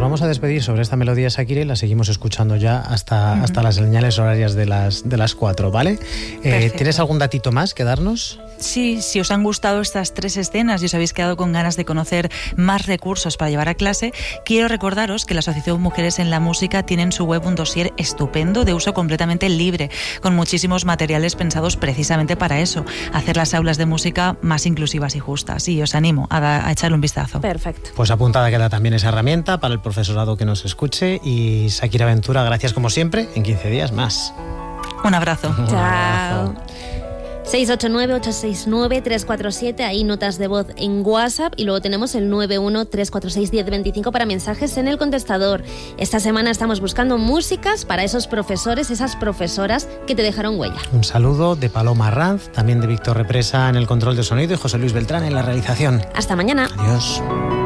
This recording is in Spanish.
vamos a despedir sobre esta melodía, Shakira, y la seguimos escuchando ya hasta las señales horarias de las 4, ¿vale? ¿Tienes algún datito más que darnos? Sí, si os han gustado estas 3 escenas y os habéis quedado con ganas de conocer más recursos para llevar a clase, quiero recordaros que la Asociación Mujeres en la Música tiene en su web un dossier estupendo de uso completamente libre, con muchísimos materiales pensados precisamente para eso, hacer las aulas de música más inclusivas y justas. Y os animo a echarle un vistazo. Perfecto. Pues apuntada queda también esa herramienta para el profesorado que nos escuche. Y Shakira Ventura, gracias como siempre, en 15 días más. Un abrazo. Chao. 689-869-347, ahí notas de voz en WhatsApp, y luego tenemos el 91-346-1025 para mensajes en el contestador. Esta semana estamos buscando músicas para esos profesores, esas profesoras que te dejaron huella. Un saludo de Paloma Arranz, también de Víctor Represa en el control de sonido y José Luis Beltrán en la realización. Hasta mañana. Adiós.